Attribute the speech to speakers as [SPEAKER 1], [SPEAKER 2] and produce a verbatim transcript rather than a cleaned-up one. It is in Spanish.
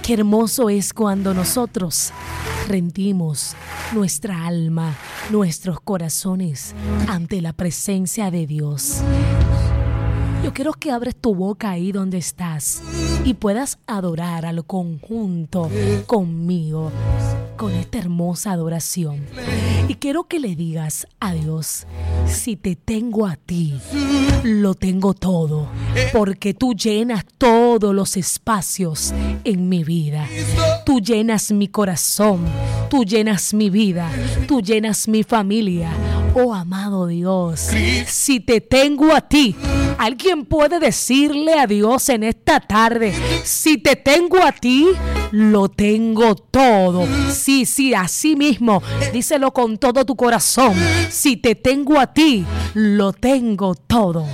[SPEAKER 1] Qué hermoso es cuando nosotros rendimos nuestra alma, nuestros corazones ante la presencia de Dios. Yo quiero que abres tu boca ahí donde estás y puedas adorar al conjunto conmigo con esta hermosa adoración. Y quiero que le digas a Dios: si te tengo a ti, lo tengo todo, porque tú llenas todos los espacios en mi vida. Tú llenas mi corazón, tú llenas mi vida, tú llenas mi familia. Oh, amado Dios, si te tengo a ti, alguien puede decirle a Dios en esta tarde: si te tengo a ti, lo tengo todo. Sí, sí, así mismo, díselo con todo tu corazón: si te tengo a ti, lo tengo todo.